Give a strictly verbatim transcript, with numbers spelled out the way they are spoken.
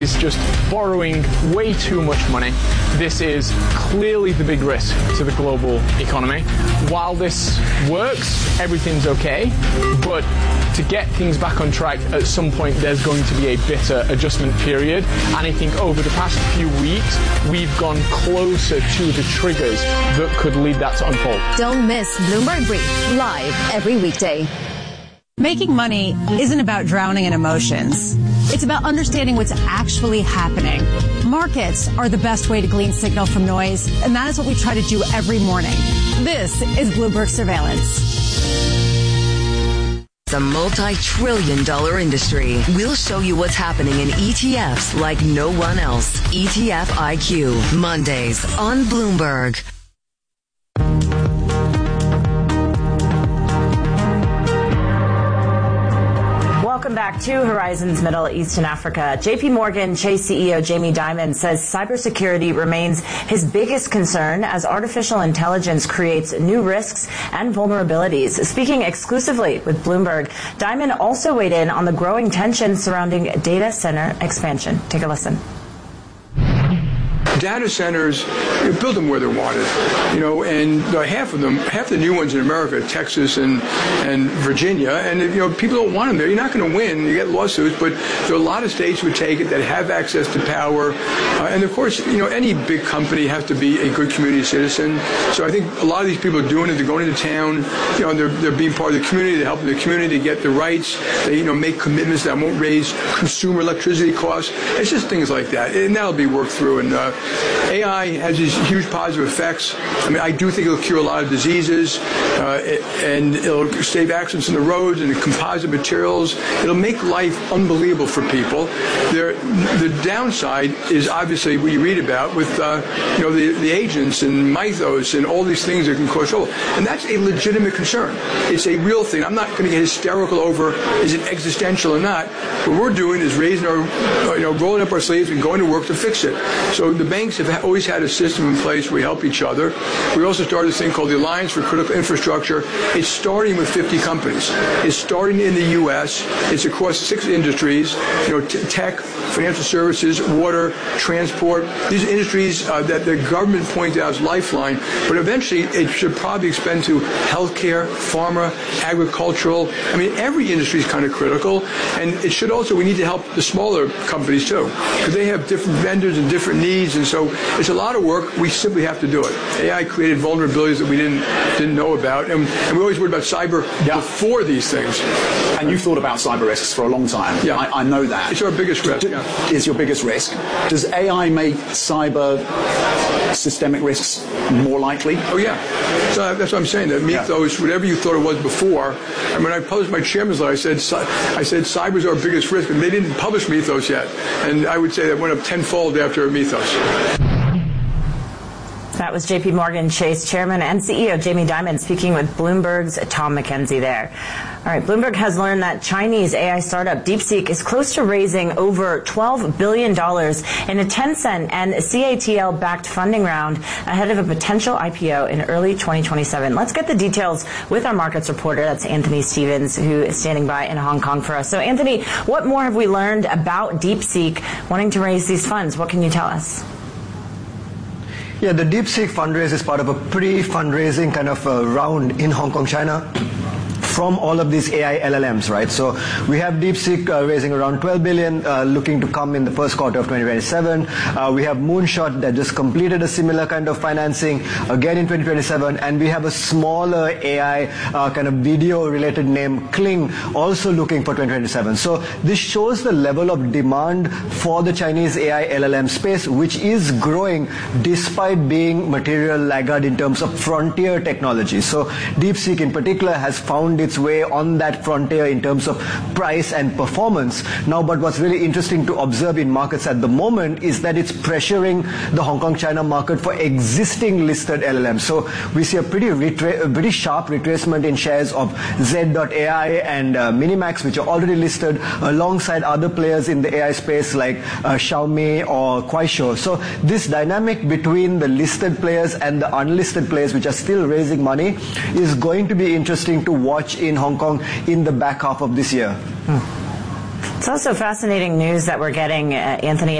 is just borrowing way too much money. This is clearly the big risk to the global economy. While this works, everything's okay, but to get things back on track, at some point there's going to be a bitter adjustment period, and I think over the past few weeks we've gone closer to the triggers that could lead that to unfold. Don't miss Bloomberg Brief, live every weekday. Making money isn't about drowning in emotions. It's about understanding what's actually happening. Markets are the best way to glean signal from noise, and that is what we try to do every morning. This is Bloomberg Surveillance. It's a multi-trillion dollar industry. We'll show you what's happening in E T Fs like no one else. E T F I Q, Mondays on Bloomberg. Welcome back to Horizons Middle East and Africa. J P Morgan Chase C E O Jamie Dimon says cybersecurity remains his biggest concern as artificial intelligence creates new risks and vulnerabilities. Speaking exclusively with Bloomberg, Dimon also weighed in on the growing tension surrounding data center expansion. Take a listen. Data centers, you build them where they're wanted, you know, and uh, half of them, half the new ones in America, Texas and and Virginia, and you know, people don't want them there. You're not going to win. You get lawsuits, but there are a lot of states would take it that have access to power, uh, and of course, you know, any big company has to be a good community citizen. So I think a lot of these people are doing it. They're going into town, you know, they're they're being part of the community. They're helping the community to get the rights. They you know make commitments that won't raise consumer electricity costs. It's just things like that, and that'll be worked through. And uh, A I has these huge positive effects. I mean, I do think it'll cure a lot of diseases, uh, and it'll save accidents in the roads and the composite materials. It'll make life unbelievable for people. There, the downside is obviously what you read about with, uh, you know, the, the agents and mythos and all these things that can cause trouble. And that's a legitimate concern. It's a real thing. I'm not going to get hysterical over is it existential or not. What we're doing is raising our, you know, rolling up our sleeves and going to work to fix it. So the banks have always had a system in place where we help each other. We also started this thing called the Alliance for Critical Infrastructure. It's starting with fifty companies. It's starting in the U S. It's across six industries, you know, t- tech, financial services, water, transport. These industries uh, that the government pointed out as lifeline, but eventually it should probably expand to healthcare, pharma, agricultural. I mean, every industry is kind of critical, and it should also, we need to help the smaller companies too, because they have different vendors and different needs, and so it's a lot of work. We simply have to do it. A I created vulnerabilities that we didn't didn't know about, and, and we always worried about cyber yeah. before these things. And you've thought about cyber risks for a long time. Yeah, I, I know that. It's our biggest risk. Do, yeah. Is your biggest risk. Does A I make cyber systemic risks more likely? Oh yeah. So that's what I'm saying. That mythos, yeah. whatever you thought it was before. And when I published my chairman's letter, I said I said cyber is our biggest risk, and they didn't publish mythos yet. And I would say that went up tenfold after mythos. That was J P Morgan Chase Chairman and C E O Jamie Dimon speaking with Bloomberg's Tom McKenzie there. All right, Bloomberg has learned that Chinese A I startup DeepSeek is close to raising over twelve billion dollars in a Tencent and C A T L-backed funding round ahead of a potential I P O in early twenty twenty-seven. Let's get the details with our markets reporter. That's Anthony Stevens, who is standing by in Hong Kong for us. So, Anthony, what more have we learned about DeepSeek wanting to raise these funds? What can you tell us? Yeah, the DeepSeek fundraise is part of a pre-fundraising kind of uh, round in Hong Kong, China, from all of these A I L L Ms, right? So we have DeepSeek uh, raising around twelve billion dollars, uh, looking to come in the first quarter of twenty twenty-seven. Uh, we have Moonshot that just completed a similar kind of financing again in twenty twenty-seven, and we have a smaller A I uh, kind of video-related name, Kling, also looking for twenty twenty-seven. So this shows the level of demand for the Chinese A I L L M space, which is growing despite being material laggard in terms of frontier technology. So DeepSeek in particular has found its way on that frontier in terms of price and performance. Now, but what's really interesting to observe in markets at the moment is that it's pressuring the Hong Kong China market for existing listed L L Ms. So we see a pretty retra- a pretty sharp retracement in shares of Z dot A I and uh, Minimax, which are already listed alongside other players in the A I space like uh, Xiaomi or Kuaishou. So this dynamic between the listed players and the unlisted players, which are still raising money, is going to be interesting to watch in Hong Kong in the back half of this year. Hmm. It's also fascinating news that we're getting, uh, Anthony,